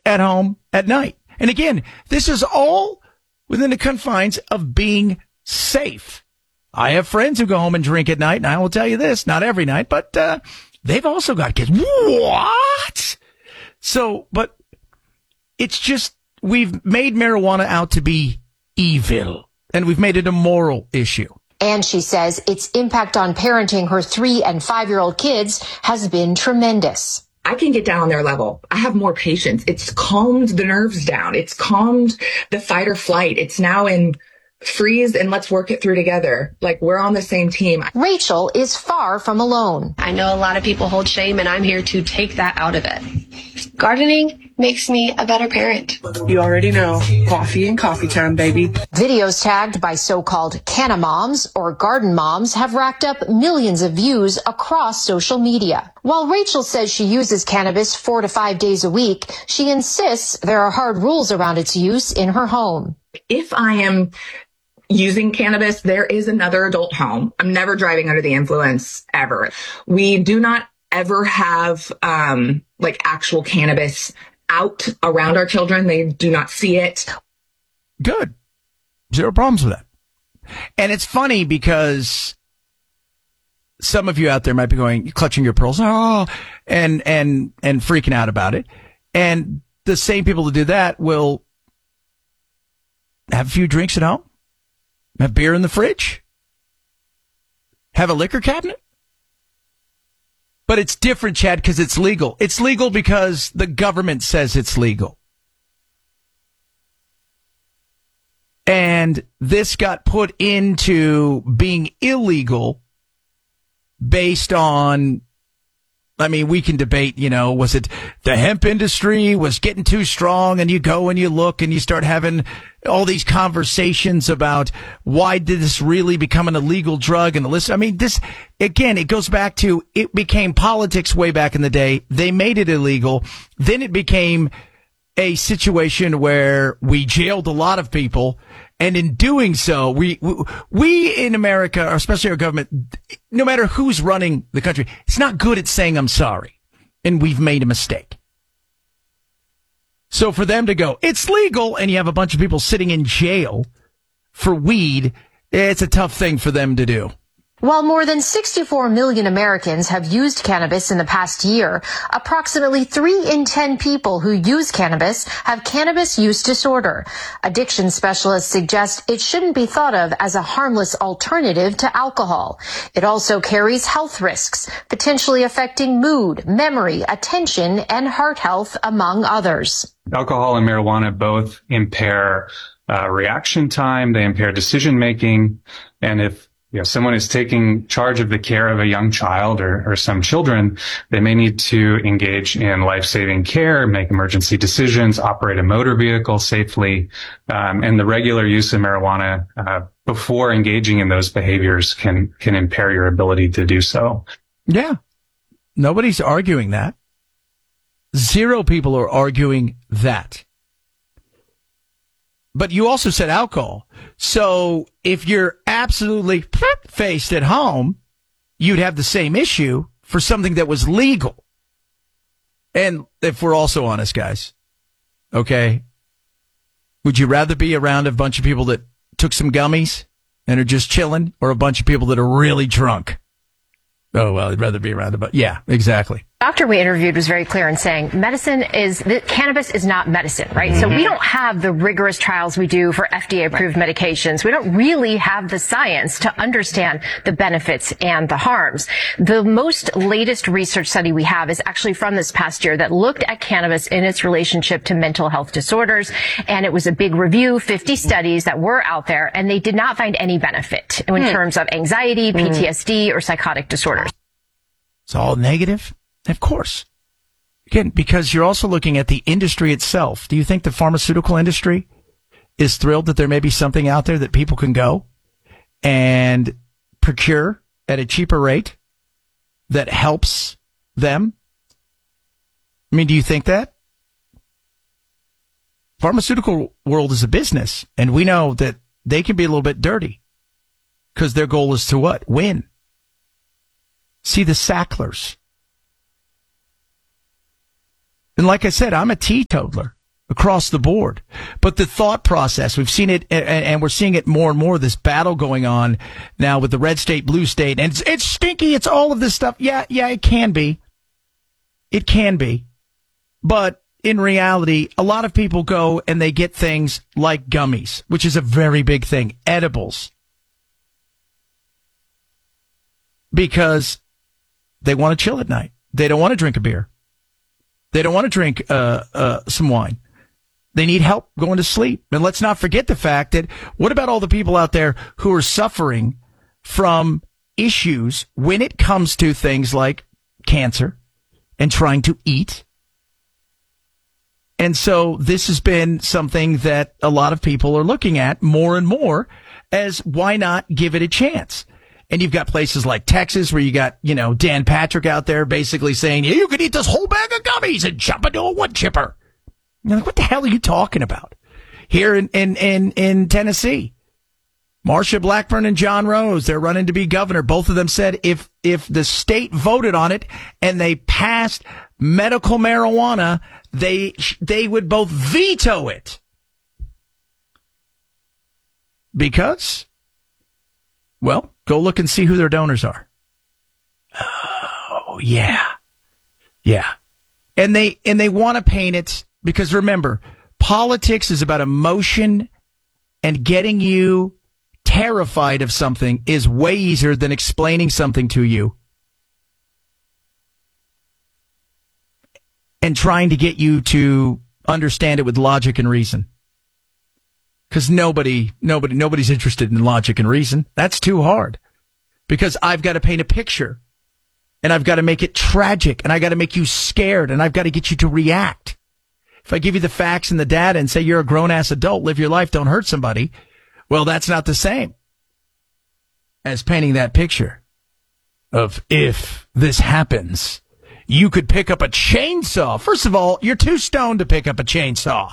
at home at night. And again, this is all within the confines of being safe. I have friends who go home and drink at night, and I will tell you this, not every night, but they've also got kids. What? So, but it's just, we've made marijuana out to be evil, and we've made it a moral issue. And she says its impact on parenting her 3- and 5-year-old kids has been tremendous. I can get down on their level. I have more patience. It's calmed the nerves down. It's calmed the fight or flight. It's now in freeze and let's work it through together. Like, we're on the same team. Rachel is far from alone. I know a lot of people hold shame, and I'm here to take that out of it. Gardening makes me a better parent. You already know. Coffee and coffee time, baby. Videos tagged by so-called canna moms or garden moms have racked up millions of views across social media. While Rachel says she uses cannabis 4 to 5 days a week, she insists there are hard rules around its use in her home. If I am using cannabis, there is another adult home. I'm never driving under the influence ever. We do not ever have like actual cannabis out around our children. They do not see it. Good. Zero problems with that. And it's funny because some of you out there might be going, clutching your pearls, and freaking out about it. And the same people who do that will have a few drinks at home, have beer in the fridge, have a liquor cabinet. But it's different, Chad, because it's legal. It's legal because the government says it's legal. And this got put into being illegal based on, I mean, we can debate, was it the hemp industry was getting too strong, and you go and you look and you start having all these conversations about why did this really become an illegal drug and the list. I mean, this, again, it goes back to, it became politics way back in the day. They made it illegal. Then it became a situation where we jailed a lot of people. And in doing so, we in America, especially our government, no matter who's running the country, it's not good at saying I'm sorry, and we've made a mistake. So for them to go, it's legal, and you have a bunch of people sitting in jail for weed, it's a tough thing for them to do. While more than 64 million Americans have used cannabis in the past year, approximately 3 in 10 people who use cannabis have cannabis use disorder. Addiction specialists suggest it shouldn't be thought of as a harmless alternative to alcohol. It also carries health risks, potentially affecting mood, memory, attention, and heart health, among others. Alcohol and marijuana both impair reaction time, they impair decision making, and if someone is taking charge of the care of a young child or some children, they may need to engage in life-saving care, make emergency decisions, operate a motor vehicle safely, and the regular use of marijuana before engaging in those behaviors can impair your ability to do so. Yeah. Nobody's arguing that. Zero people are arguing that. But you also said alcohol. So if you're absolutely faced at home, you'd have the same issue for something that was legal. And if we're also honest, guys, okay, would you rather be around a bunch of people that took some gummies and are just chilling, or a bunch of people that are really drunk? Oh, well, I'd rather be around about, yeah, exactly. Doctor we interviewed was very clear in saying cannabis is not medicine, right? Mm-hmm. So we don't have the rigorous trials we do for FDA-approved medications. We don't really have the science to understand the benefits and the harms. The most latest research study we have is actually from this past year that looked at cannabis in its relationship to mental health disorders. And it was a big review, 50 studies that were out there, and they did not find any benefit in terms of anxiety, PTSD, or psychotic disorders. It's all negative? Of course. Again, because you're also looking at the industry itself. Do you think the pharmaceutical industry is thrilled that there may be something out there that people can go and procure at a cheaper rate that helps them? I mean, do you think that? Pharmaceutical world is a business, and we know that they can be a little bit dirty because their goal is to what? Win. See the Sacklers. And like I said, I'm a teetotaler. across the board. But the thought process, we've seen it, and we're seeing it more and more, this battle going on now with the red state, blue state, and it's stinky, it's all of this stuff. Yeah, it can be. It can be. But in reality, a lot of people go and they get things like gummies, which is a very big thing, edibles, because they want to chill at night. They don't want to drink a beer. They don't want to drink some wine. They need help going to sleep. And let's not forget the fact that what about all the people out there who are suffering from issues when it comes to things like cancer and trying to eat? And so this has been something that a lot of people are looking at more and more as why not give it a chance? And you've got places like Texas where you got, Dan Patrick out there basically saying, yeah, you could eat this whole bag of gummies and chop into a wood chipper. You're like, what the hell are you talking about? Here in Tennessee, Marsha Blackburn and John Rose, they're running to be governor. Both of them said if the state voted on it and they passed medical marijuana, they would both veto it. Because, well, go look and see who their donors are. Oh, yeah. Yeah. And they want to paint it because remember, politics is about emotion, and getting you terrified of something is way easier than explaining something to you and trying to get you to understand it with logic and reason. Because nobody's interested in logic and reason. That's too hard. Because I've got to paint a picture, and I've got to make it tragic, and I've got to make you scared, and I've got to get you to react. If I give you the facts and the data and say you're a grown-ass adult, live your life, don't hurt somebody, well, that's not the same as painting that picture of if this happens, you could pick up a chainsaw. First of all, you're too stoned to pick up a chainsaw.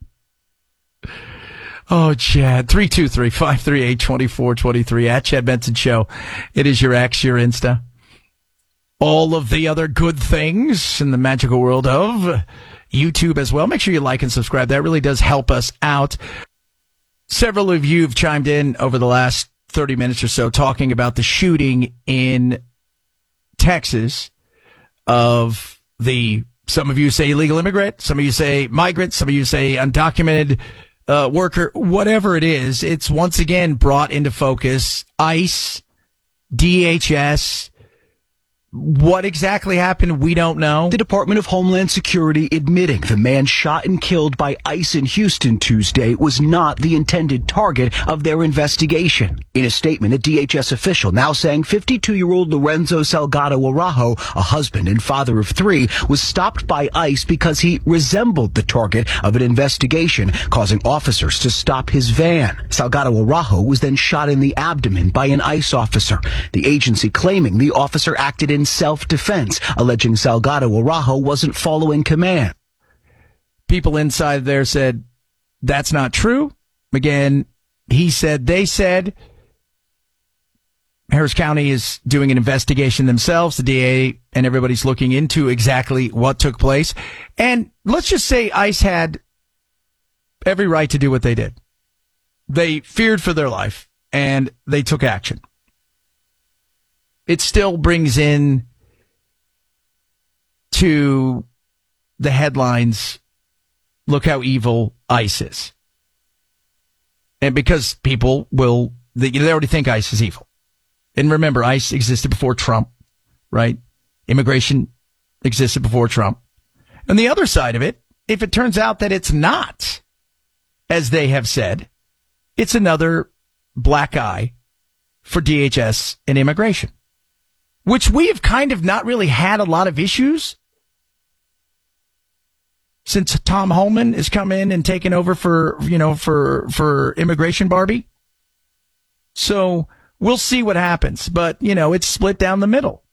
Oh, Chad, 323-538-2423 at Chad Benson Show. It is your X, your Insta. All of the other good things in the magical world of YouTube as well. Make sure you like and subscribe. That really does help us out. Several of you have chimed in over the last 30 minutes or so talking about the shooting in Texas of some of you say illegal immigrant, some of you say migrant, some of you say undocumented worker, whatever it is. It's once again brought into focus. ICE, DHS. What exactly happened, we don't know. The Department of Homeland Security admitting the man shot and killed by ICE in Houston Tuesday was not the intended target of their investigation. In a statement, a DHS official now saying 52-year-old Lorenzo Salgado Araujo, a husband and father of 3, was stopped by ICE because he resembled the target of an investigation, causing officers to stop his van. Salgado Araujo was then shot in the abdomen by an ICE officer. The agency claiming the officer acted in self-defense, alleging Salgado Araujo wasn't following command. People inside there said, that's not true. Again, he said, they said. Harris County is doing an investigation themselves, the DA, and everybody's looking into exactly what took place. And let's just say ICE had every right to do what they did. They feared for their life, and they took action. It still brings in to the headlines, look how evil ICE is. And because people they already think ICE is evil. And remember, ICE existed before Trump, right? Immigration existed before Trump. And the other side of it, if it turns out that it's not, as they have said, it's another black eye for DHS and immigration, which we have kind of not really had a lot of issues since Tom Homan has come in and taken over for immigration Barbie. So we'll see what happens, but it's split down the middle.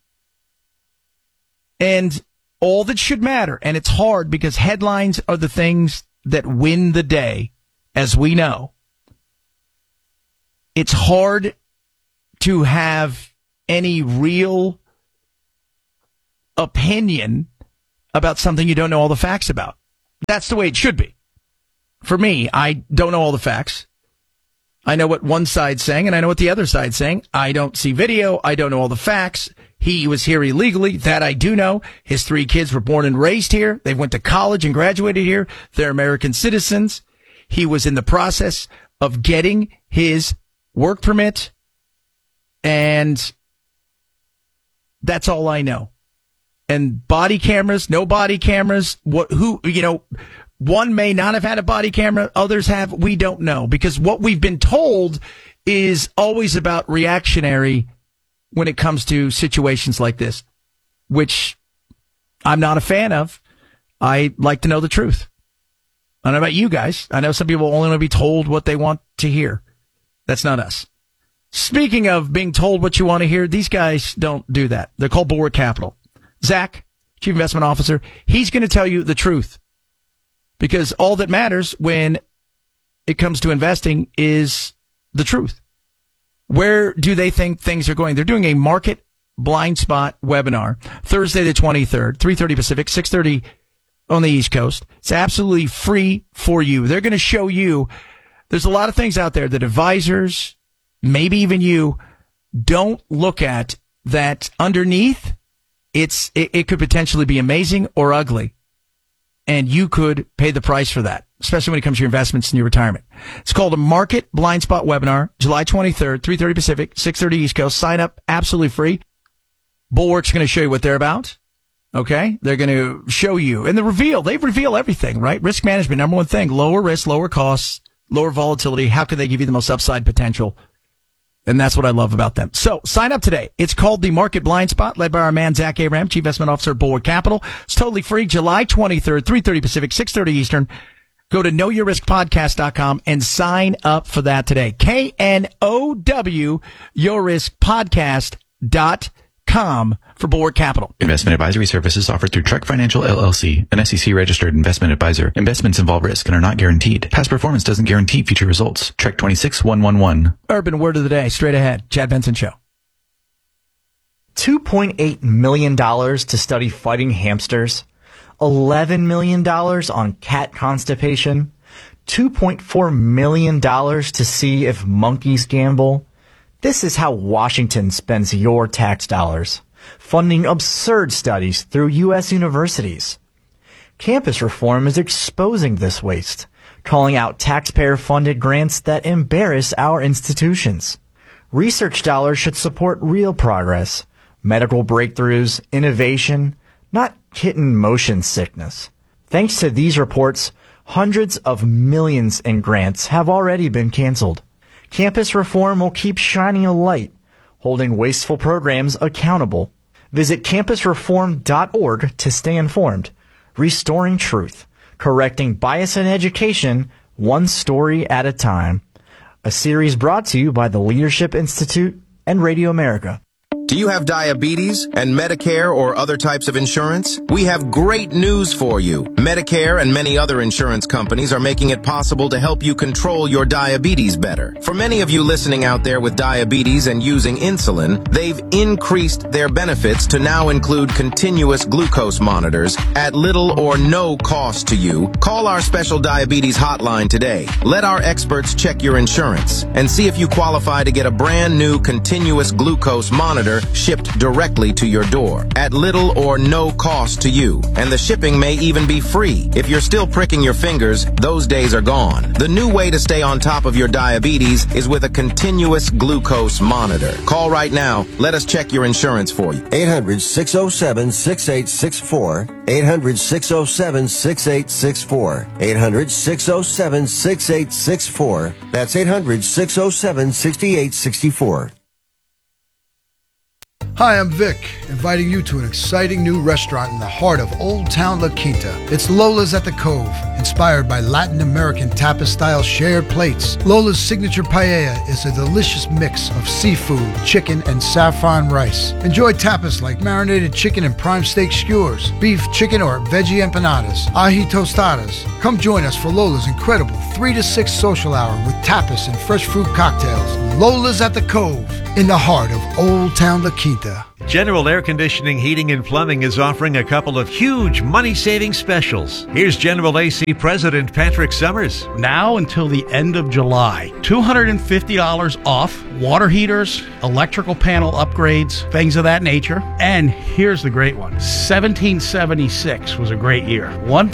And all that should matter, and it's hard because headlines are the things that win the day, as we know. It's hard to have any real opinion about something you don't know all the facts about. That's the way it should be. For me, I don't know all the facts. I know what one side's saying, and I know what the other side's saying. I don't see video. I don't know all the facts. He was here illegally. That I do know. His 3 kids were born and raised here. They went to college and graduated here. They're American citizens. He was in the process of getting his work permit, and that's all I know. And body cameras, no body cameras, one may not have had a body camera, others have, we don't know. Because what we've been told is always about reactionary when it comes to situations like this, which I'm not a fan of. I like to know the truth. I don't know about you guys. I know some people only want to be told what they want to hear. That's not us. Speaking of being told what you want to hear, these guys don't do that. They're called Bulwark Capital. Zach, Chief Investment Officer, he's going to tell you the truth. Because all that matters when it comes to investing is the truth. Where do they think things are going? They're doing a market blind spot webinar Thursday the 23rd, 3:30 Pacific, 6:30 on the East Coast. It's absolutely free for you. They're going to show you there's a lot of things out there that advisors, maybe even you, don't look at that underneath. It could potentially be amazing or ugly. And you could pay the price for that, especially when it comes to your investments and your retirement. It's called a Market Blind Spot Webinar, July 23rd, 3:30 Pacific, 6:30 East Coast. Sign up, absolutely free. Bulwark's going to show you what they're about. Okay? They're going to show you. And they reveal everything, right? Risk management, number one thing. Lower risk, lower costs, lower volatility. How can they give you the most upside potential? And that's what I love about them. So sign up today. It's called the Market Blind Spot, led by our man, Zach Abraham, Chief Investment Officer at Bulwark Capital. It's totally free. July 23rd, 3:30 Pacific, 6:30 Eastern. Go to knowyourriskpodcast.com and sign up for that today. KNOW, yourriskpodcast.com for Bulwark Capital. Investment advisory services offered through Trek Financial LLC, an SEC-registered investment advisor. Investments involve risk and are not guaranteed. Past performance doesn't guarantee future results. Trek 26111. Urban Word of the Day, straight ahead. Chad Benson Show. $2.8 million to study fighting hamsters. $11 million on cat constipation. $2.4 million to see if monkeys gamble. This is how Washington spends your tax dollars, funding absurd studies through U.S. universities. Campus reform is exposing this waste, calling out taxpayer-funded grants that embarrass our institutions. Research dollars should support real progress, medical breakthroughs, innovation, not kitten motion sickness. Thanks to these reports, hundreds of millions in grants have already been canceled. Campus reform will keep shining a light, holding wasteful programs accountable. Visit campusreform.org to stay informed. Restoring truth, correcting bias in education, one story at a time. A series brought to you by the Leadership Institute and Radio America. Do you have diabetes and Medicare or other types of insurance? We have great news for you. Medicare and many other insurance companies are making it possible to help you control your diabetes better. For many of you listening out there with diabetes and using insulin, they've increased their benefits to now include continuous glucose monitors at little or no cost to you. Call our special diabetes hotline today. Let our experts check your insurance and see if you qualify to get a brand new continuous glucose monitor shipped directly to your door at little or no cost to you. And the shipping may even be free. If you're still pricking your fingers, those days are gone. The new way to stay on top of your diabetes is with a continuous glucose monitor. Call right now. Let us check your insurance for you. 800-607-6864. 800-607-6864. 800-607-6864. That's 800-607-6864. Hi, I'm Vic, inviting you to an exciting new restaurant in the heart of Old Town La Quinta. It's Lola's at the Cove, inspired by Latin American tapas-style shared plates. Lola's signature paella is a delicious mix of seafood, chicken, and saffron rice. Enjoy tapas like marinated chicken and prime steak skewers, beef, chicken, or veggie empanadas, ají tostadas. Come join us for Lola's incredible 3 to 6 social hour with tapas and fresh fruit cocktails. Lola's at the Cove, in the heart of Old Town La Quinta. General Air Conditioning, Heating, and Plumbing is offering a couple of huge money-saving specials. Here's General AC President Patrick Summers. Now until the end of July, $250 off water heaters, electrical panel upgrades, things of that nature. And here's the great one. 1776 was a great year.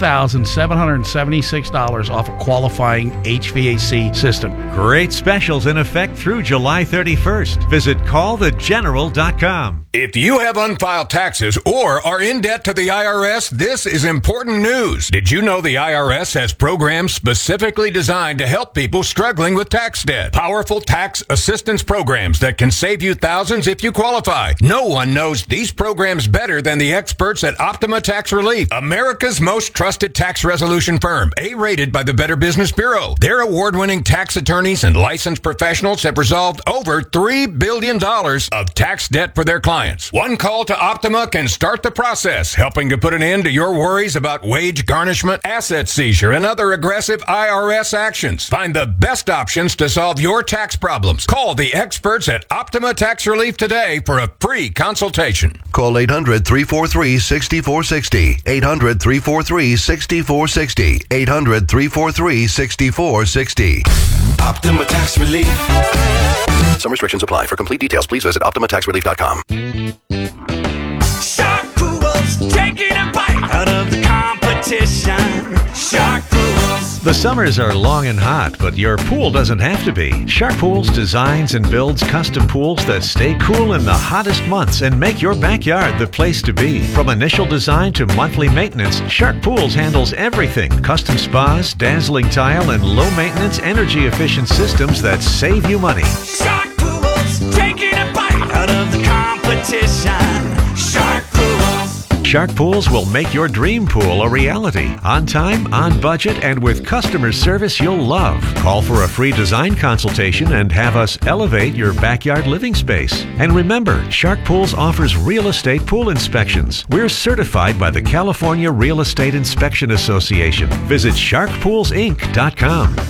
$1,776 off a qualifying HVAC system. Great specials in effect through July 31st. Visit callthegeneral.com. If you have unfiled taxes or are in debt to the IRS, this is important news. Did you know the IRS has programs specifically designed to help people struggling with tax debt? Powerful tax assistance programs that can save you thousands if you qualify. No one knows these programs better than the experts at Optima Tax Relief, America's most trusted tax resolution firm, A-rated by the Better Business Bureau. Their award-winning tax attorneys and licensed professionals have resolved over $3 billion of tax debt for their clients. One call to Optima can start the process, helping to put an end to your worries about wage garnishment, asset seizure, and other aggressive IRS actions. Find the best options to solve your tax problems. Call the experts at Optima Tax Relief today for a free consultation. Call 800-343-6460. 800-343-6460. 800-343-6460. Optima Tax Relief. Some restrictions apply. For complete details, please visit OptimaTaxRelief.com. Shark Pools, taking a bite out of the competition. Shark Pools. The summers are long and hot, but your pool doesn't have to be. Shark Pools designs and builds custom pools that stay cool in the hottest months and make your backyard the place to be. From initial design to monthly maintenance, Shark Pools handles everything. Custom spas, dazzling tile, and low-maintenance, energy-efficient systems that save you money. Shark Pools, taking a bite out of the competition. Shark Pools. Shark Pools will make your dream pool a reality. On time, on budget, and with customer service you'll love. Call for a free design consultation and have us elevate your backyard living space. And remember, Shark Pools offers real estate pool inspections. We're certified by the California Real Estate Inspection Association. Visit sharkpoolsinc.com.